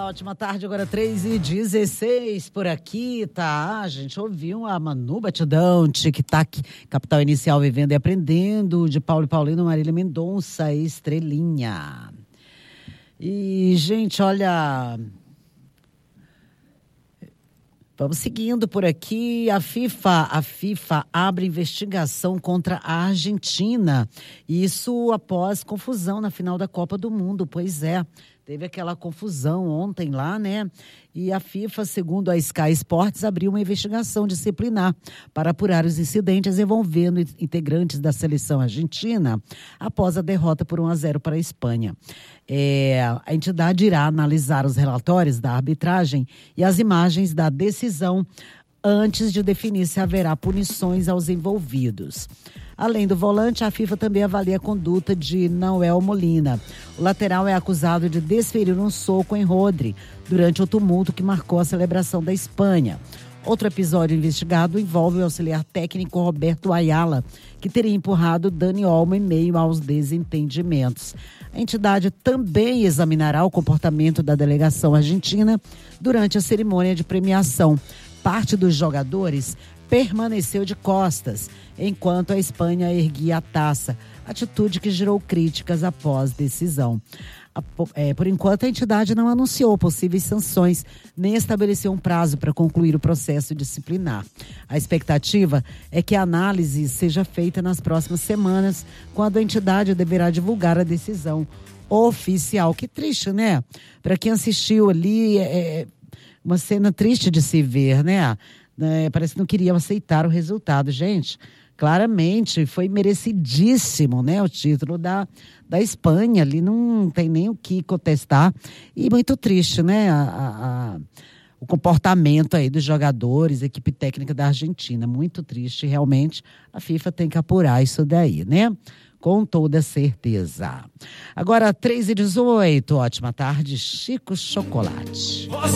ótima tarde, agora 3h16 por aqui, tá? A gente ouviu a Manu Batidão, Tic-Tac, Capital Inicial Vivendo e Aprendendo, de Paulo e Paulino, Marília Mendonça, Estrelinha. E, gente, olha... Vamos seguindo por aqui. A FIFA abre investigação contra a Argentina. Isso após confusão na final da Copa do Mundo. Pois é, teve aquela confusão ontem lá, né? E a FIFA, segundo a Sky Sports, abriu uma investigação disciplinar para apurar os incidentes envolvendo integrantes da seleção argentina após a derrota por 1-0 para a Espanha. A entidade irá analisar os relatórios da arbitragem e as imagens da decisão antes de definir se haverá punições aos envolvidos. Além do volante, a FIFA também avalia a conduta de Nahuel Molina. O lateral é acusado de desferir um soco em Rodri durante o tumulto que marcou a celebração da Espanha. Outro episódio investigado envolve o auxiliar técnico Roberto Ayala, que teria empurrado Dani Olmo em meio aos desentendimentos. A entidade também examinará o comportamento da delegação argentina durante a cerimônia de premiação. Parte dos jogadores permaneceu de costas, enquanto a Espanha erguia a taça, atitude que gerou críticas após decisão. Por enquanto, a entidade não anunciou possíveis sanções, nem estabeleceu um prazo para concluir o processo disciplinar. A expectativa é que a análise seja feita nas próximas semanas, quando a entidade deverá divulgar a decisão oficial. Que triste, né? Para quem assistiu ali, uma cena triste de se ver, né? Parece que não queriam aceitar o resultado. Gente, claramente foi merecidíssimo, né? O título da Espanha, ali não tem nem o que contestar. E muito triste, né? O comportamento aí dos jogadores, equipe técnica da Argentina. Muito triste, realmente. A FIFA tem que apurar isso daí, né? Com toda certeza. Agora, 3h18, ótima tarde, Chico Chocolate.